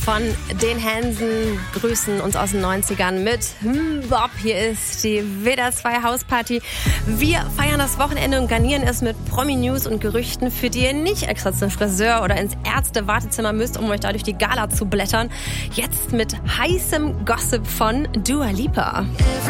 Von den Hansen grüßen uns aus den 90ern mit Bob. Hier ist die WDR 2 Hausparty. Wir feiern das Wochenende und garnieren es mit Promi-News und Gerüchten, für die ihr nicht extra zum Friseur oder ins Ärzte-Wartezimmer müsst, um euch da durch die Gala zu blättern. Jetzt mit heißem Gossip von Dua Lipa.